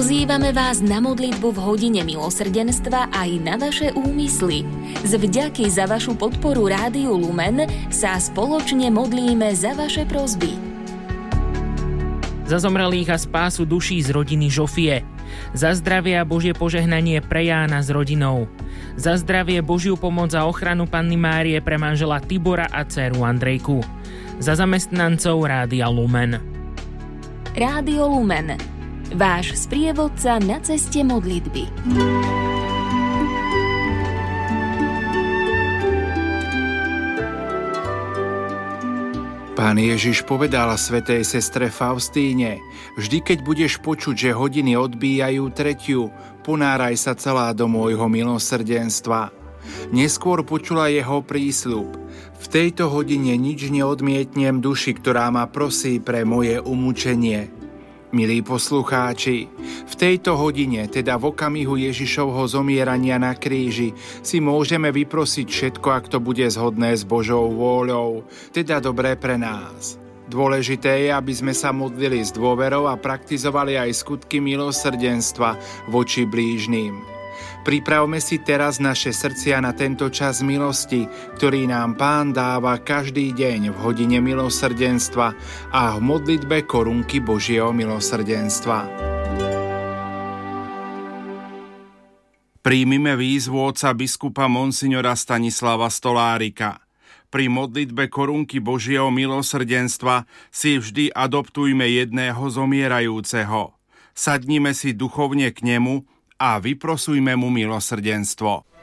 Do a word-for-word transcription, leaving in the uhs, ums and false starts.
Pozývame vás na modlitbu v hodine milosrdenstva aj na vaše úmysly. Z vďaky za vašu podporu Rádiu Lumen sa spoločne modlíme za vaše prosby. Za zomrelých a spásu duší z rodiny Žofie. Za zdravie a Božie požehnanie pre Jána s rodinou. Za zdravie, Božiu pomoc a ochranu Panny Márie pre manžela Tibora a dcéru Andrejku. Za zamestnancov Rádia Lumen. Rádio Lumen. Váš sprievodca na ceste modlitby. Pán Ježiš povedal svätej sestre Faustíne: vždy, keď budeš počuť, že hodiny odbíjajú tretiu, ponáraj sa celá do môjho milosrdenstva. Neskôr počula jeho prísľub: v tejto hodine nič neodmietnem duši, ktorá ma prosí pre moje umúčenie. Milí poslucháči, v tejto hodine, teda v okamihu Ježišovho zomierania na kríži, si môžeme vyprosiť všetko, ak to bude zhodné s Božou vôľou, teda dobré pre nás. Dôležité je, aby sme sa modlili s dôverou a praktizovali aj skutky milosrdenstva voči blížnym. Pripravme si teraz naše srdcia na tento čas milosti, ktorý nám Pán dáva každý deň v hodine milosrdenstva a v modlitbe korunky Božieho milosrdenstva. Príjmime výzvu otca biskupa monsignora Stanislava Stolárika. Pri modlitbe korunky Božieho milosrdenstva si vždy adoptujme jedného zomierajúceho. Sadnime si duchovne k nemu a vyprosujme mu milosrdenstvo.